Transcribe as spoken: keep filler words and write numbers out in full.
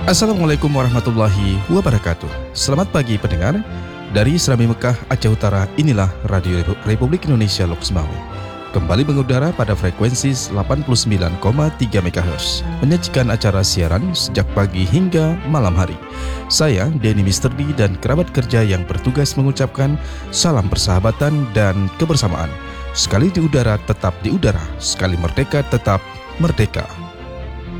Assalamualaikum warahmatullahi wabarakatuh. Selamat pagi pendengar. Dari Serambi Mekah, Aceh Utara, inilah Radio Republik Indonesia Loks Mawé. Kembali mengudara pada frekuensi delapan puluh sembilan koma tiga megahertz, menyajikan acara siaran sejak pagi hingga malam hari. Saya, Denny Mister D, dan kerabat kerja yang bertugas mengucapkan salam persahabatan dan kebersamaan. Sekali di udara, tetap di udara. Sekali merdeka, tetap merdeka.